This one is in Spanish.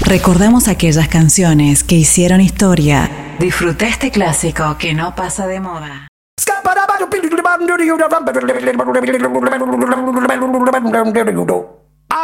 Recordamos aquellas canciones que hicieron historia. Disfruta este clásico que no pasa de moda.